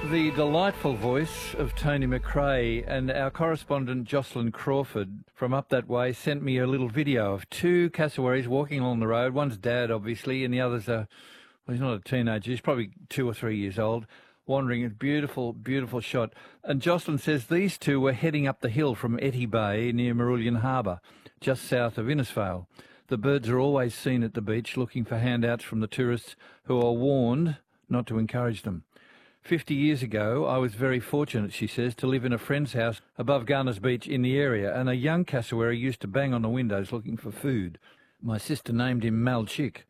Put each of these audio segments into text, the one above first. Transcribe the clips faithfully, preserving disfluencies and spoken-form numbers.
The delightful voice of Tony McRae, and our correspondent Jocelyn Crawford from up that way sent me a little video of two cassowaries walking along the road. One's dad, obviously, and the other's a, well, he's not a teenager, he's probably two or three years old, wandering. A beautiful, beautiful shot. And Jocelyn says these two were heading up the hill from Etty Bay near Marulian Harbour, just south of Innisfail. The birds are always seen at the beach looking for handouts from the tourists who are warned not to encourage them. Fifty years ago, I was very fortunate, she says, to live in a friend's house above Garner's Beach in the area, and a young cassowary used to bang on the windows looking for food. My sister named him Mal Chick.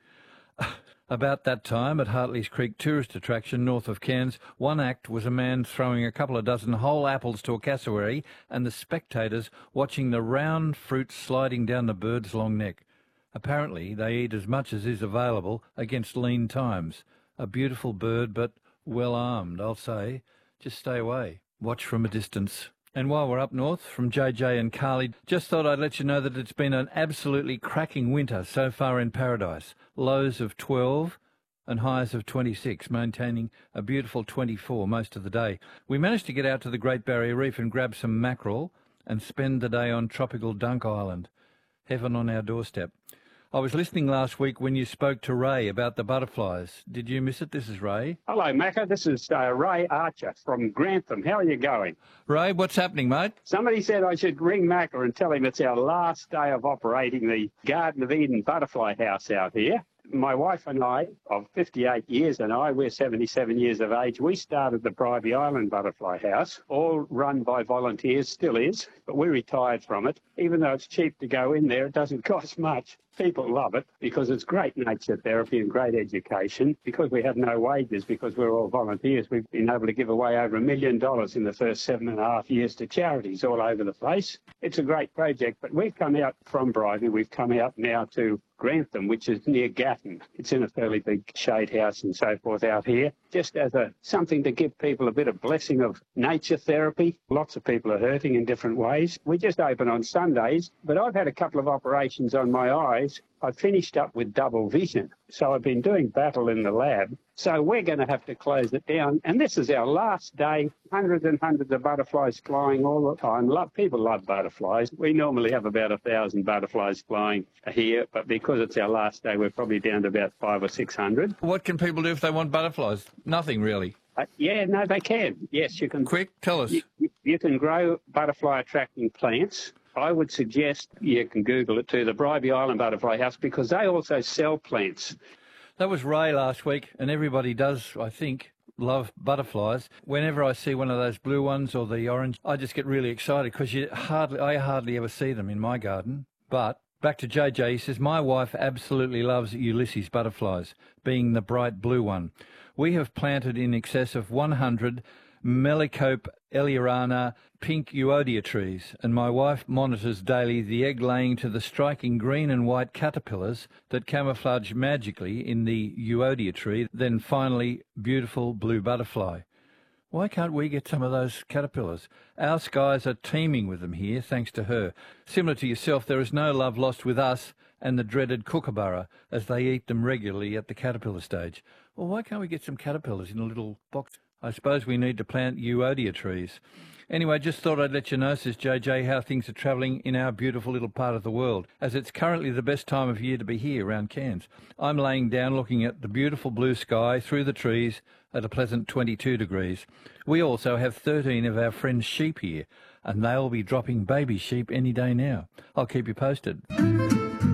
About that time, at Hartley's Creek tourist attraction north of Cairns, one act was a man throwing a couple of dozen whole apples to a cassowary and the spectators watching the round fruit sliding down the bird's long neck. Apparently, they eat as much as is available against lean times. A beautiful bird, but well armed, I'll say. Just stay away. Watch from a distance. And while we're up north, from J J and Carly, just thought I'd let you know that it's been an absolutely cracking winter so far in Paradise. Lows of twelve and highs of twenty-six, maintaining a beautiful twenty-four most of the day. We managed to get out to the Great Barrier Reef and grab some mackerel and spend the day on tropical Dunk Island. Heaven on our doorstep. I was listening last week when you spoke to Ray about the butterflies. Did you miss it? This is Ray. Hello, Macca. This is uh, Ray Archer from Grantham. How are you going? Ray, what's happening, mate? Somebody said I should ring Macca and tell him it's our last day of operating the Garden of Eden butterfly house out here. My wife and I, of fifty-eight years and I, we're seventy-seven years of age, we started the Bribie Island Butterfly House, all run by volunteers, still is, but we retired from it. Even though it's cheap to go in there, it doesn't cost much. People love it because it's great nature therapy and great education. Because we have no wages, because we're all volunteers, we've been able to give away over a million dollars in the first seven and a half years to charities all over the place. It's a great project, but we've come out from Bribie, we've come out now to Grantham, which is near Gatton. It's in a fairly big shade house and so forth out here, just as a something to give people a bit of blessing of nature therapy. Lots of people are hurting in different ways. We just open on Sundays, but I've had a couple of operations on my eyes. I finished up with double vision, so I've been doing battle in the lab. So we're going to have to close it down. And this is our last day. Hundreds and hundreds of butterflies flying all the time. Love, people love butterflies. We normally have about a thousand butterflies flying here, but because it's our last day, we're probably down to about five or six hundred. What can people do if they want butterflies? Nothing, really. Uh, yeah, no, they can. Yes, you can. Quick, tell us. You, you can grow butterfly-attracting plants. I would suggest you can Google it too, the Bribie Island Butterfly House, because they also sell plants. That was Ray last week, and everybody does, I think, love butterflies. Whenever I see one of those blue ones or the orange, I just get really excited because you hardly, I hardly ever see them in my garden. But back to J J, he says, my wife absolutely loves Ulysses butterflies, being the bright blue one. We have planted in excess of one hundred Melicope Eliorana pink euodia trees, and my wife monitors daily the egg laying to the striking green and white caterpillars that camouflage magically in the euodia tree, then finally beautiful blue butterfly. Why can't we get some of those caterpillars? Our skies are teeming with them here, thanks to her. Similar to yourself, there is no love lost with us and the dreaded kookaburra, as they eat them regularly at the caterpillar stage. Well, why can't we get some caterpillars in a little box? I suppose we need to plant euodia trees. Anyway, just thought I'd let you know, says J J, how things are travelling in our beautiful little part of the world, as it's currently the best time of year to be here around Cairns. I'm laying down looking at the beautiful blue sky through the trees at a pleasant twenty-two degrees. We also have thirteen of our friends' sheep here, and they'll be dropping baby sheep any day now. I'll keep you posted.